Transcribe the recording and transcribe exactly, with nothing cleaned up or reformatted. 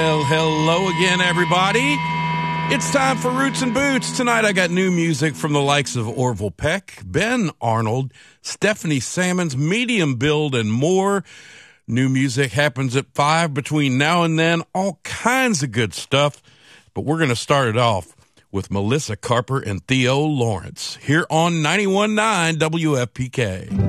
Well, hello again, everybody. It's time for Roots and Boots. Tonight I got new music from the likes of Orville Peck, Ben Arnold, Stephanie Sammons, Medium Build, and more. New music happens at five between now and then. All kinds of good stuff. But we're going to start it off with Melissa Carper and Theo Lawrence here on ninety-one point nine W F P K.